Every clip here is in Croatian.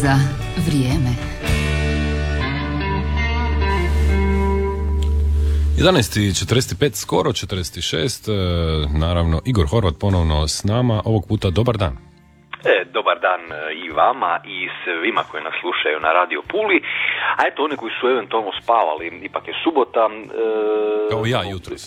za vrijeme. 11:45, skoro 46, naravno Igor Horvat ponovno s nama, ovog puta dobar dan. Dobar dan i vama i svima koji nas slušaju na Radio Puli, a eto oni koji su eventualno spavali, ipak je subota. Kao ja jutros.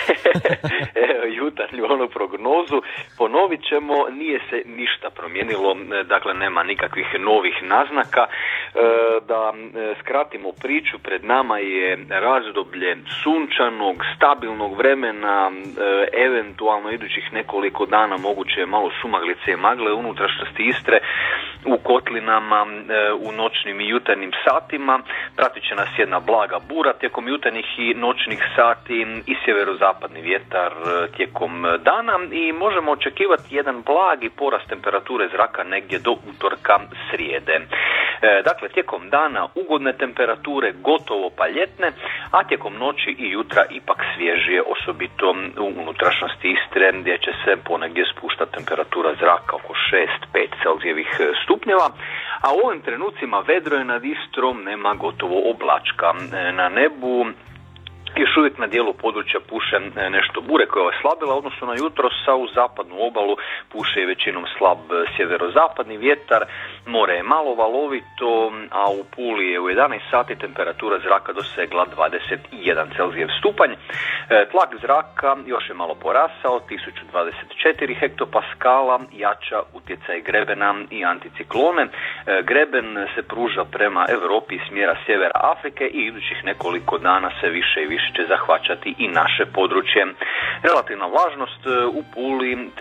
Jutarnju onu prognozu ponovit ćemo, nije se ništa promijenilo, dakle nema nikakvih novih naznaka. Da skratimo priču, pred nama je razdoblje sunčanog, stabilnog vremena, eventualno idućih nekoliko dana moguće je malo sumaglice i magle unutrašnjosti Istre, u kotlinama, u noćnim i jutarnjim satima. Pratit će nas jedna blaga bura tijekom jutarnjih i noćnih sati i sjeverozapadni vjetar tijekom dana i možemo očekivati jedan blagi porast temperature zraka negdje do utorka, srijede. Dakle, tijekom dana ugodne temperature, gotovo pa ljetne, a tijekom noći i jutra ipak svježije, osobito u unutrašnjosti Istre, gdje će se ponegdje spuštati temperatura zraka oko 6-5 Celzijevih stupnjeva, a u ovim trenucima vedro je nad Istrom, nema gotovo oblačka na nebu. Još uvijek na dijelu područja puše nešto bure koja je oslabila, odnosno na jutros, a u zapadnu obalu puše i većinom slab sjeverozapadni vjetar, more je malo valovito, a u Puli je u 11 sati temperatura zraka dosegla 21 Celzijev stupanj. Tlak zraka još je malo porasao, 1024 hektopaskala, jača utjecaj grebena i anticiklone. Greben se pruža prema Europi iz smjera sjevera Afrike i idućih nekoliko dana se više i više će zahvaćati i naše područje. Relativna vlažnost u Puli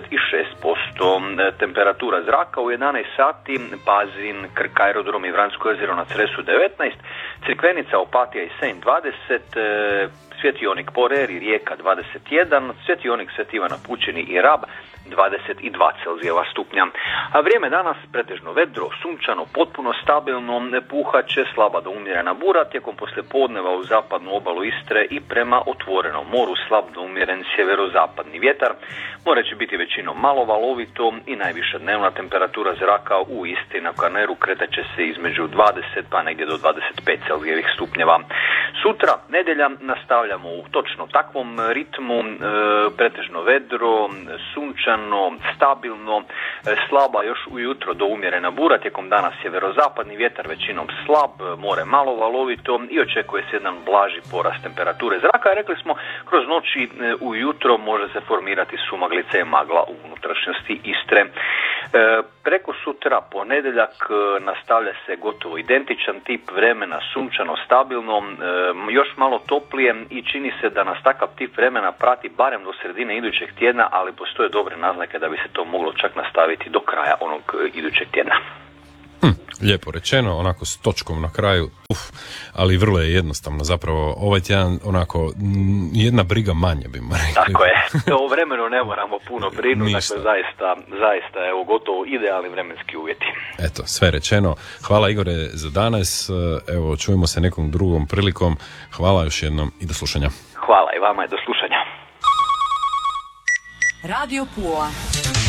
36%, temperatura zraka u 11 sati, Pazin, Krk aerodrom i Vransko jezero na Cresu 19, Crikvenica, Opatija i Senj 20, Svjetionik Porer i Rijeka 21, Svjetionik Sveti Ivan Pučini i Rab 22 Celzijeva stupnja. A vrijeme danas pretežno vedro, sunčano, potpuno stabilno, puhaće slaba do umjerena bura tijekom poslijepodneva u zapadnu obalu Istre i prema otvorenom moru slab do umjeren sjeverozapadni vjetar. More će biti većinom malo valovito i najviša dnevna temperatura zraka u Istri na Kvarneru kretat će se između 20 pa negdje do 25 Celzijevih stupnjeva. Sutra, nedjelja, nastavljamo u točno takvom ritmu, pretežno vedro, sunčano, stabilno, slaba još ujutro do umjerena bura, tijekom dana sjeverozapadni vjetar većinom slab, more malo valovito i očekuje se jedan blaži porast temperature zraka. Rekli smo, kroz noći ujutro može se formirati sumaglica i magla u unutrašnjosti Istre. Preko sutra, ponedjeljak, nastavlja se gotovo identičan tip vremena, sunčano, stabilno, još malo toplije i čini se da nas takav tip vremena prati barem do sredine idućeg tjedna, ali postoje dobre naznake da bi se to moglo čak nastaviti do kraja onog idućeg tjedna. Lijepo rečeno, onako s točkom na kraju, ali vrlo je jednostavno zapravo ovaj tjedan, onako jedna briga manje bi mu rekli. Tako je, o vremenu ne moramo puno brinuti, dakle zaista evo gotovo idealni vremenski uvjeti. Eto, sve rečeno. Hvala Igore za danas, evo čujemo se nekom drugom prilikom, hvala još jednom i do slušanja. Hvala i vama i do slušanja. Radio Pula.